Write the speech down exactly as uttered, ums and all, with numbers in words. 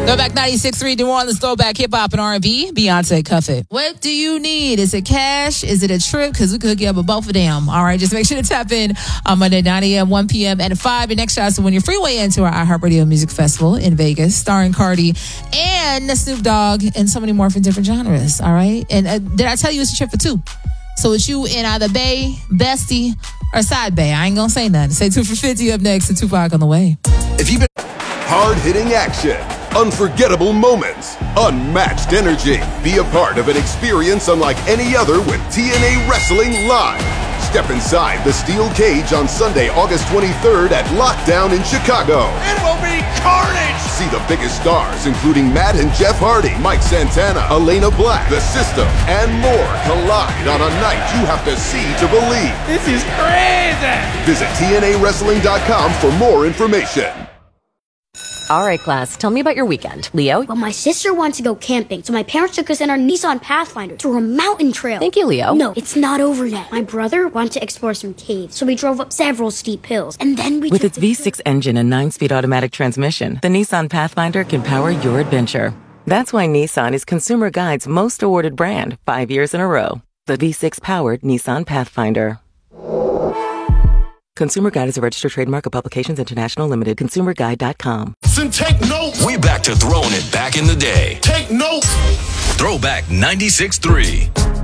Throwback ninety-six point three New Orleans throwback hip hop and R and B. Beyonce, cuff it. What do you need? Is it cash? Is it a trip? Because we could hook you up with both of them. All right, just make sure to tap in on Monday, nine a.m., one p.m., and five. Your next chance to win your free way into our iHeartRadio Music Festival in Vegas, starring Cardi and Snoop Dogg and so many more from different genres. All right, and uh, did I tell you it's a trip for two? So it's you in either Bay, Bestie, or Side Bay. I ain't gonna say nothing. Say two for fifty up next and Tupac on the way. If you've been hard-hitting action, unforgettable moments, unmatched energy. Be a part of an experience unlike any other with T N A Wrestling Live. Step inside the steel cage on Sunday, August twenty-third at Lockdown in Chicago. It will be carnage! See the biggest stars, including Matt and Jeff Hardy, Mike Santana, Elena Black, The System, and more collide on a night you have to see to believe. This is crazy! Visit T N A wrestling dot com for more information. All right, class, tell me about your weekend. Leo? Well, my sister wants to go camping, so my parents took us in our Nissan Pathfinder through a mountain trail. Thank you, Leo. No, it's not over yet. My brother wanted to explore some caves, so we drove up several steep hills, and then we With its V six engine and nine-speed automatic transmission, the Nissan Pathfinder can power your adventure. That's why Nissan is Consumer Guide's most awarded brand, five years in a row. The V six-powered Nissan Pathfinder. Consumer Guide is a registered trademark of Publications International Limited. consumer guide dot com. Then take notes. We back to throwing it back in the day. Take notes. Throwback ninety-six point three.